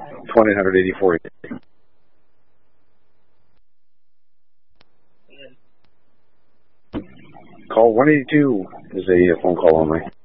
1-800-84. Call 182 is a phone call only.